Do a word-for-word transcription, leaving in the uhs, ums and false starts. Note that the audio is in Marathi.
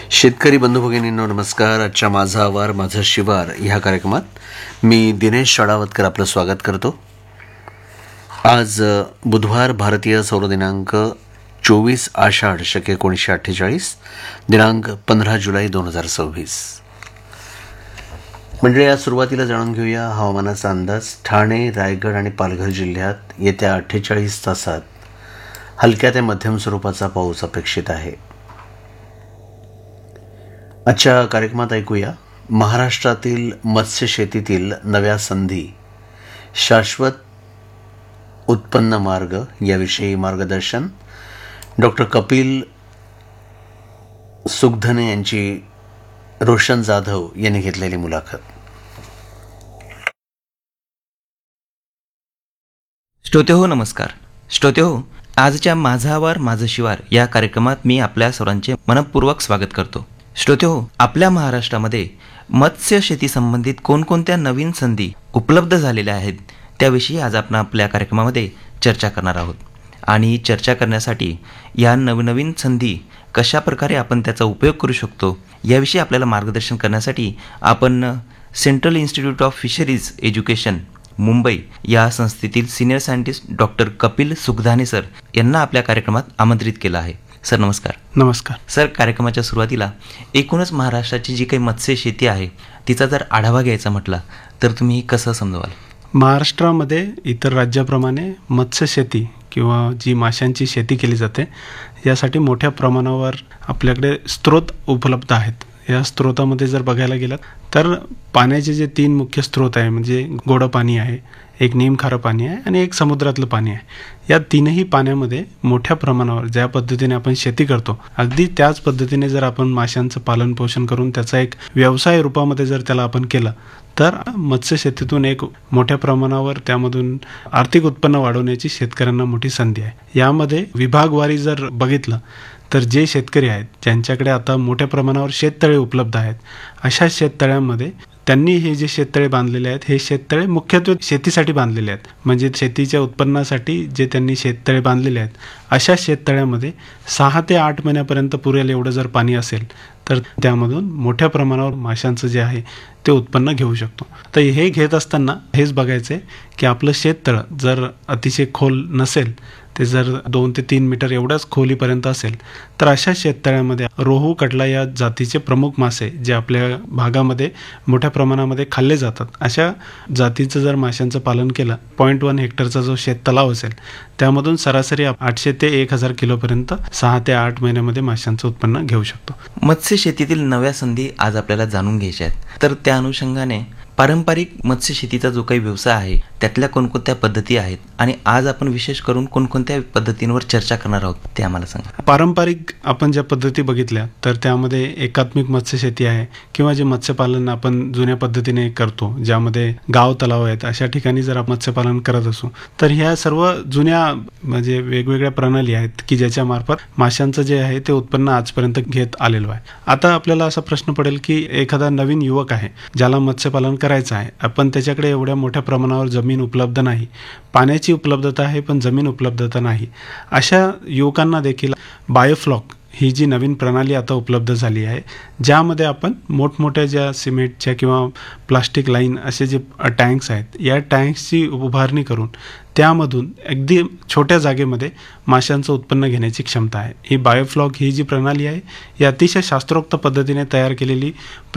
शेतकरी बंधू भगिनींनो नमस्कार. आजच्या माझा आवार माझं शिवार ह्या कार्यक्रमात मी दिनेश शाळावतकर आपलं स्वागत करतो. आज अ, बुधवार, भारतीय सौर दिनांक चोवीस आषाढ शके एकोणीसशे अठ्ठेचाळीस, दिनांक पंधरा जुलै दोन हजार सव्वीस. म्हणजे या सुरुवातीला जाणून घेऊया हवामानाचा अंदाज. ठाणे, रायगड आणि पालघर जिल्ह्यात येत्या अठ्ठेचाळीस तासात हलक्या ते मध्यम स्वरूपाचा पाऊस अपेक्षित आहे. आजच्या कार्यक्रमात ऐकूया महाराष्ट्रातील मत्स्यशेतीतील नव्या संधी, शाश्वत उत्पन्न मार्ग याविषयी मार्गदर्शन डॉक्टर कपिल सुगधने यांची रोशन जाधव यांनी घेतलेली मुलाखत. श्रोते हो नमस्कार. श्रोते हो, आजच्या माझा आवार माझं शिवार या कार्यक्रमात मी आपल्या सर्वांचे मनपूर्वक स्वागत करतो. श्रोते हो, आपल्या महाराष्ट्रामध्ये मत्स्य शेती संबंधित कोणकोणत्या नवीन संधी उपलब्ध झालेल्या आहेत त्याविषयी आज आपण आपल्या कार्यक्रमामध्ये चर्चा करणार आहोत. आणि चर्चा करण्यासाठी या नवनवीन संधी कशा प्रकारे आपण त्याचा उपयोग करू शकतो याविषयी आपल्याला मार्गदर्शन करण्यासाठी आपण central institute of fisheries education Mumbai या संस्थेतील senior scientist doctor Kapil सुगधाने sir यांना आपल्या कार्यक्रमात आमंत्रित केलं आहे. सर नमस्कार. नमस्कार सर, कार्यक्रमाच्या सुरुवातीला एकूणच महाराष्ट्राची जी काही मत्स्य शेती आहे तिचा जर आढावा घ्यायचा म्हटला तर तुम्ही कसं समजवाल? महाराष्ट्रामध्ये इतर राज्याप्रमाणे मत्स्यशेती किंवा जी माशांची शेती केली जाते यासाठी मोठ्या प्रमाणावर आपल्याकडे स्रोत उपलब्ध आहेत. या स्रोतामध्ये जर बघायला गेलं तर पाण्याचे जे तीन मुख्य स्रोत आहे, म्हणजे गोडं पाणी आहे, एक निमखारं पाणी आहे आणि एक समुद्रातलं पाणी आहे. या तीनही पाण्यामध्ये मोठ्या प्रमाणावर ज्या पद्धतीने आपण शेती करतो अगदी त्याच पद्धतीने जर आपण माशांचं पालन पोषण करून त्याचा एक व्यवसाय रूपामध्ये जर त्याला आपण केलं तर मत्स्यशेतीतून एक मोठ्या प्रमाणावर त्यामधून आर्थिक उत्पन्न वाढवण्याची शेतकऱ्यांना मोठी संधी आहे. यामध्ये विभागवारी जर बघितलं तर जे शेतकरी आहेत ज्यांच्याकडे आता मोठ्या प्रमाणावर शेततळे उपलब्ध आहेत, अशा शेततळ्यांमध्ये त्यांनी हे जे शेततळे बांधलेले आहेत हे शेततळे मुख्यत्वे शेतीसाठी बांधलेले आहेत. म्हणजे शेतीच्या उत्पन्नासाठी जे त्यांनी शेततळे बांधलेले आहेत अशा शेततळ्यामध्ये सहा ते आठ महिन्यापर्यंत पुरेल एवढं जर पाणी असेल तर त्यामधून मोठ्या प्रमाणावर माशांचं जे आहे ते उत्पन्न घेऊ शकतो. तर हे घेत असताना हेच बघायचं आहे की आपलं शेततळं जर अतिशय खोल नसेल, ते जर दोन ते तीन मीटर एवढ्याच खोलीपर्यंत असेल तर अशा शेततळ्यामध्ये रोहू, कटला या जातीचे प्रमुख मासे जे आपल्या भागामध्ये मोठ्या प्रमाणामध्ये खाल्ले जातात अशा जातीचं जर माशांचं पालन केलं, पॉईंट वन हेक्टरचा जो शेततलाव असेल त्यामधून सरासरी आठशे ते एक हजार किलोपर्यंत सहा ते आठ महिन्यामध्ये माशांचं उत्पन्न घेऊ शकतो. मत्स्य शेतीतील नव्या संधी आज आपल्याला जाणून घ्यायच्या आहेत. तर त्या अनुषंगाने पारंपरिक मत्स्य शेतीचा जो काही व्यवसाय आहे त्यातल्या कोणकोणत्या पद्धती आहेत आणि आज आपण विशेष करून कोणकोणत्या पद्धतींवर चर्चा करणार आहोत ते आम्हाला सांगा. पारंपरिक आपण ज्या पद्धती बघितल्या तर त्यामध्ये एकात्मिक मत्स्यशेती आहे किंवा जे मत्स्यपालन आपण जुन्या पद्धतीने करतो, ज्यामध्ये गाव तलाव आहेत, अशा ठिकाणी जर आपण मत्स्यपालन करत असू तर ह्या सर्व जुन्या म्हणजे वेगवेगळ्या प्रणाली आहेत की ज्याच्या मार्फत माशांचं जे आहे ते उत्पन्न आजपर्यंत घेत आलेलो आहे. आता आपल्याला असा प्रश्न पडेल की एखादा नवीन युवक आहे ज्याला मत्स्यपालन करायचं आहे, आपण त्याच्याकडे एवढ्या मोठ्या प्रमाणावर जमीन उपलब्ध नाही, पाण्याची उपलब्धता आहे पण जमीन उपलब्धता नाही, अशा युवकांना देखील बायोफ्लॉक ही जी नवीन प्रणाली आता उपलब्ध झाली आहे ज्यामध्ये आपण मोठमोठ्या ज्या सिमेंटच्या किंवा प्लास्टिक लाईन असे जे टँक्स आहेत या टँक्सची उभारणी करून त्यामधून अगदी छोट्या जागेमध्ये माशांचं उत्पन्न घेण्याची क्षमता आहे. ही बायोफ्लॉक ही जी प्रणाली आहे ही अतिशय शास्त्रोक्त पद्धतीने तयार केलेली